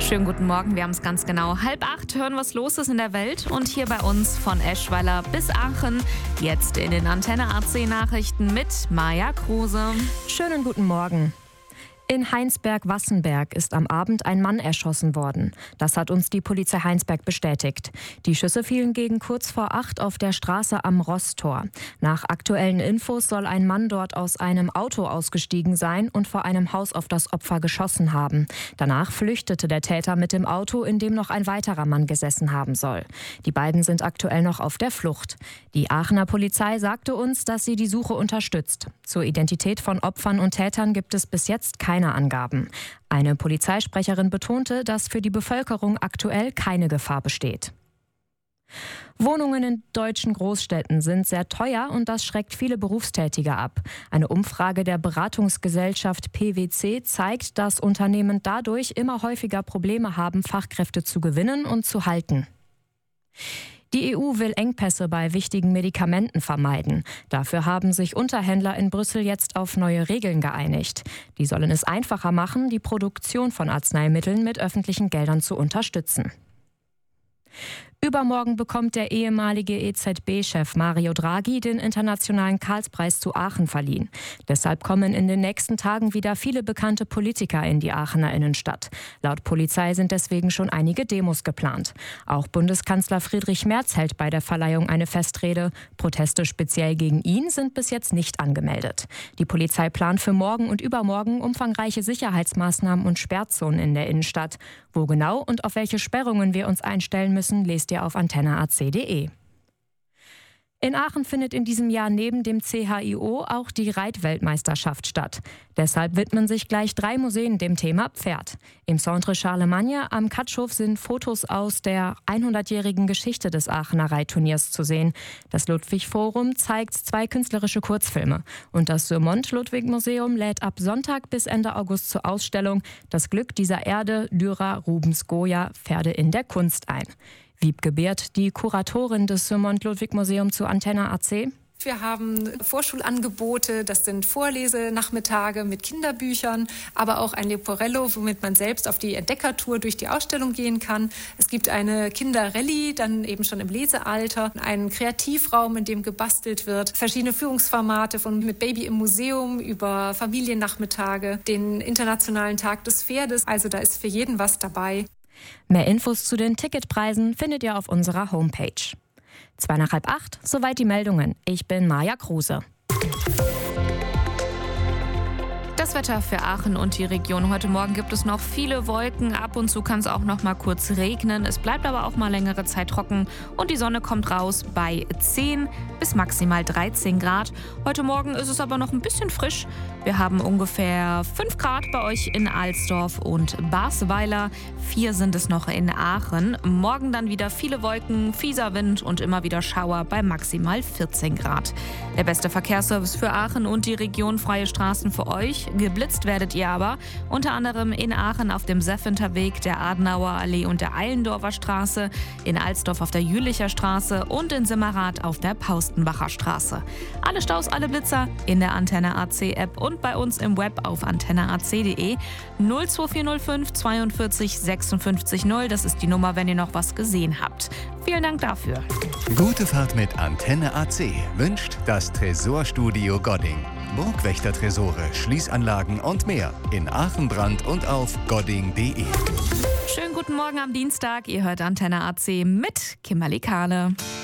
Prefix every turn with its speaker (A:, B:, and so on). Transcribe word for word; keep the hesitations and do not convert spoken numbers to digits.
A: Schönen guten Morgen, wir haben es ganz genau. Halb acht hören, was los ist in der Welt. Und hier bei uns von Eschweiler bis Aachen. Jetzt in den Antenne A C Nachrichten mit Maja Kruse.
B: Schönen guten Morgen. In Heinsberg-Wassenberg ist am Abend ein Mann erschossen worden. Das hat uns die Polizei Heinsberg bestätigt. Die Schüsse fielen gegen kurz vor acht auf der Straße am Rosstor. Nach aktuellen Infos soll ein Mann dort aus einem Auto ausgestiegen sein und vor einem Haus auf das Opfer geschossen haben. Danach flüchtete der Täter mit dem Auto, in dem noch ein weiterer Mann gesessen haben soll. Die beiden sind aktuell noch auf der Flucht. Die Aachener Polizei sagte uns, dass sie die Suche unterstützt. Zur Identität von Opfern und Tätern gibt es bis jetzt keine Angaben. Eine Polizeisprecherin betonte, dass für die Bevölkerung aktuell keine Gefahr besteht. Wohnungen in deutschen Großstädten sind sehr teuer und das schreckt viele Berufstätige ab. Eine Umfrage der Beratungsgesellschaft P W C zeigt, dass Unternehmen dadurch immer häufiger Probleme haben, Fachkräfte zu gewinnen und zu halten. Die E U will Engpässe bei wichtigen Medikamenten vermeiden. Dafür haben sich Unterhändler in Brüssel jetzt auf neue Regeln geeinigt. Die sollen es einfacher machen, die Produktion von Arzneimitteln mit öffentlichen Geldern zu unterstützen. Übermorgen bekommt der ehemalige E Z B-Chef Mario Draghi den internationalen Karlspreis zu Aachen verliehen. Deshalb kommen in den nächsten Tagen wieder viele bekannte Politiker in die Aachener Innenstadt. Laut Polizei sind deswegen schon einige Demos geplant. Auch Bundeskanzler Friedrich Merz hält bei der Verleihung eine Festrede. Proteste speziell gegen ihn sind bis jetzt nicht angemeldet. Die Polizei plant für morgen und übermorgen umfangreiche Sicherheitsmaßnahmen und Sperrzonen in der Innenstadt. Wo genau und auf welche Sperrungen wir uns einstellen müssen, lest ihr auf antenne a c punkt de. In Aachen findet in diesem Jahr neben dem C H I O auch die Reitweltmeisterschaft statt. Deshalb widmen sich gleich drei Museen dem Thema Pferd. Im Centre Charlemagne am Katschhof sind Fotos aus der hundertjährigen Geschichte des Aachener Reitturniers zu sehen. Das Ludwig-Forum zeigt zwei künstlerische Kurzfilme. Und das Sürmont-Ludwig-Museum lädt ab Sonntag bis Ende August zur Ausstellung Das Glück dieser Erde, Dürer, Rubens, Goya, Pferde in der Kunst ein. Wiebke Beert, die Kuratorin des Sürmont-Ludwig-Museums zu Antenne A C.
C: Wir haben Vorschulangebote, das sind Vorlesenachmittage mit Kinderbüchern, aber auch ein Leporello, womit man selbst auf die Entdeckertour durch die Ausstellung gehen kann. Es gibt eine Kinderrallye, dann eben schon im Lesealter, einen Kreativraum, in dem gebastelt wird, verschiedene Führungsformate von mit Baby im Museum über Familiennachmittage, den Internationalen Tag des Pferdes. Also da ist für jeden was dabei.
B: Mehr Infos zu den Ticketpreisen findet ihr auf unserer Homepage. Zwei nach halb acht, soweit die Meldungen. Ich bin Maja Kruse.
A: Das Wetter für Aachen und die Region. Heute Morgen gibt es noch viele Wolken. Ab und zu kann es auch noch mal kurz regnen. Es bleibt aber auch mal längere Zeit trocken. Und die Sonne kommt raus bei zehn bis maximal dreizehn Grad. Heute Morgen ist es aber noch ein bisschen frisch. Wir haben ungefähr fünf Grad bei euch in Alsdorf und Basweiler. Vier sind es noch in Aachen. Morgen dann wieder viele Wolken, fieser Wind und immer wieder Schauer bei maximal vierzehn Grad. Der beste Verkehrsservice für Aachen und die Region, freie Straßen für euch. Geblitzt werdet ihr aber unter anderem in Aachen auf dem Seffinter-Weg, der Adenauer Allee und der Eilendorfer Straße, in Alsdorf auf der Jülicher Straße und in Simmerath auf der Paustenbacher Straße. Alle Staus, alle Blitzer in der Antenne A C App und bei uns im Web auf antenne a c punkt de. null zwei vier null fünf zweiundvierzig sechsundfünfzig null, das ist die Nummer, wenn ihr noch was gesehen habt. Vielen Dank dafür.
D: Gute Fahrt mit Antenne A C wünscht das Tresorstudio Godding. Burgwächter-Tresore, Schließanlagen und mehr in Aachen, Brand und auf godding punkt de.
A: Schönen guten Morgen am Dienstag. Ihr hört Antenne A C mit Kimberly Kahle.